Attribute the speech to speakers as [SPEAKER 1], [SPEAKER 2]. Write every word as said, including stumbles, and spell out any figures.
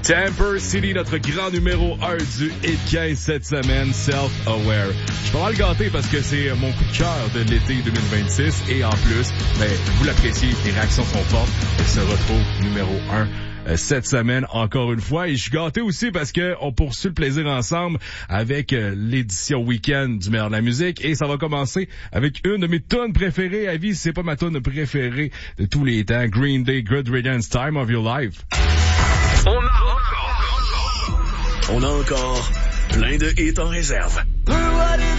[SPEAKER 1] Tamper City, notre grand numéro un du Hit quinze cette semaine, Self-Aware. Je suis pas mal gâté parce que c'est mon coup de cœur de l'été deux mille vingt-six et en plus, ben, vous l'appréciez, les réactions sont fortes. Elle se retrouve numéro un cette semaine encore une fois. Et je suis gâté aussi parce que on poursuit le plaisir ensemble avec l'édition week-end du meilleur de la musique. Et ça va commencer avec une de mes tunes préférées à vie. Si c'est pas ma tune préférée de tous les temps, Green Day, Good Riddance, Time of Your Life.
[SPEAKER 2] On a encore, on a encore plein de hits en réserve.